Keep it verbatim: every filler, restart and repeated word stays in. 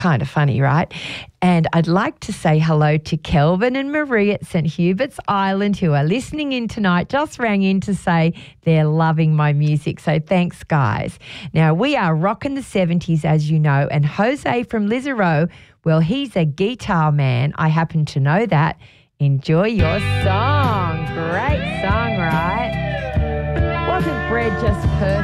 Kind of funny, right? And I'd like to say hello to Kelvin and Marie at St Hubert's Island who are listening in tonight. Just rang in to say they're loving my music. So thanks, guys. Now, we are rocking the seventies, as you know, and Jose from Lisarow, well, he's a guitar man. I happen to know that. Enjoy your song. Great song, right? Wasn't Bread just perfect?